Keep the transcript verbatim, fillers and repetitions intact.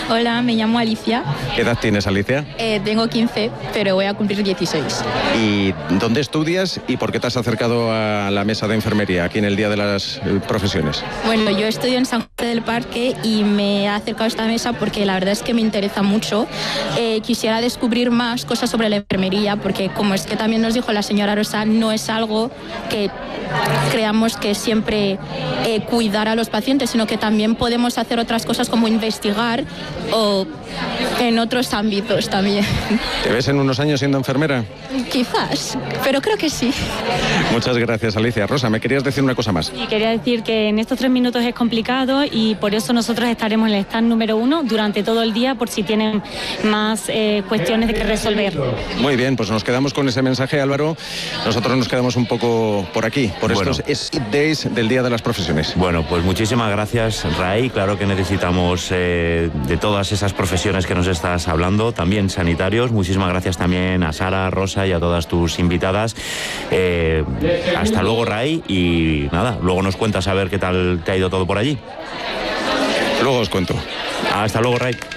Hola, me llamo Alicia. ¿Qué edad tienes, Alicia? Eh, tengo quince, pero voy a cumplir dieciséis. ¿Y dónde estudias y por qué te has acercado a la mesa de enfermería aquí en el Día de las eh, Profesiones? Bueno, yo estudio en San José del Parque y me he acercado a esta mesa porque la verdad es que me interesa mucho. Eh, quisiera descubrir más cosas sobre la enfermería porque, como es que también nos dijo la señora Rosa, no es algo que creamos que siempre eh, cuidar a los pacientes, sino que también podemos hacer otras cosas como investigar o en otros ámbitos también. ¿Te ves en unos años siendo enfermera? Quizás, pero creo que sí. Muchas gracias, Alicia. Rosa, ¿me querías decir una cosa más? Y quería decir que en estos tres minutos es complicado y por eso nosotros estaremos en el stand número uno durante todo el día por si tienen más eh, cuestiones de que resolver. Muy bien, pues nos quedamos con ese mensaje, Álvaro. Nosotros nos quedamos un poco por aquí, por Bueno. estos S I P Days del Día de las Profesiones. Bueno, pues muchísimas gracias, Ray. Claro que necesitamos eh, de todas esas profesiones que nos estás hablando, también sanitarios. Muchísimas gracias también a Sara, Rosa y a todas tus invitadas. Eh, hasta luego, Ray, y nada, luego nos cuentas a ver qué tal te ha ido todo por allí. Luego os cuento. Hasta luego, Ray.